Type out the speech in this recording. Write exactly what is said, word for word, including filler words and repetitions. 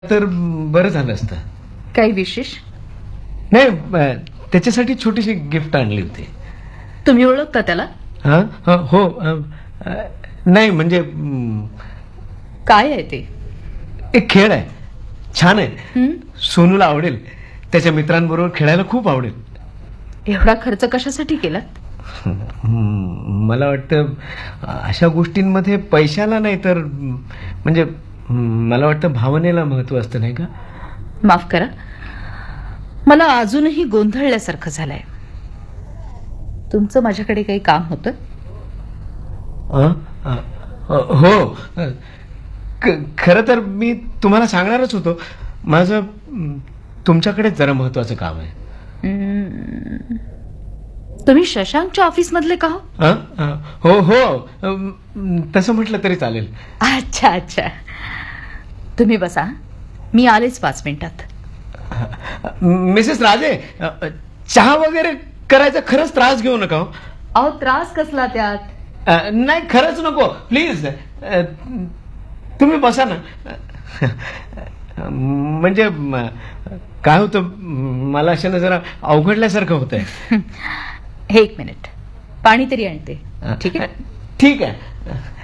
तर बरं झालं असतं. काही विशेष? नाही, अ, त्याच्यासाठी छोटीशी गिफ्ट आणली होती. तुम्ही ओळखता त्याला? हा हा, हो. अ, अ, नाही म्हणजे अम, काय आहे ते? एक खेळ आहे, छान आहे. हं? सोनूला आवडेल. त्याच्या मित्रांबरोबर खेळायला खूप आवडेल. एवढा खर्च कशासाठी केलात? हम्म, मला वाटतं अशा गोष्टींमध्ये पैशाला नाही तर म्हणजे मला वाटतं भावनेला महत्व असतं, नाही का? माफ करा, मला अजूनही गोंधळल्यासारखं झालंय. तुमचं माझ्याकडे काही काम होतं? अ? अ, अ, हो. क- खरं तर मी तुम्हाला सांगणारच होतो. माझं अम, तुमच्याकडेच जरा महत्वाचं काम आहे. हं. तुम्ही शशांकच्या ऑफिस मधले का हो? अ? अ, हो हो. अम, तसं म्हटलं तरी चालेल. अच्छा अच्छा, तुम्ही बसा, मी आलेच पाच मिनिटात. मिसेस राजे, अ, अ, चहा वगैरे करायचा खरंच त्रास घेऊ नका हो. अहो, त्रास कसला त्यात? अ, नाही, खरंच नको प्लीज. अ, तुम्ही बसा ना. म्हणजे म, काय होतं, मला अशानं जरा अवघडल्यासारखं होतंय. एक मिनिट, पाणी तरी आणते. ठीक आहे? ठीक आहे.